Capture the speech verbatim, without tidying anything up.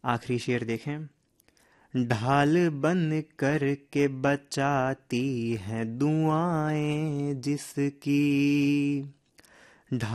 आखिरी शेर देखें। ढाल बन कर के बचाती हैं दुआएं जिसकी,